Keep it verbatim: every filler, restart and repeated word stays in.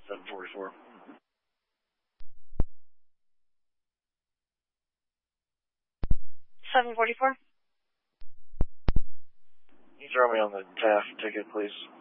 seven forty-four. seven forty-four. Can you throw me on the Taft ticket, please?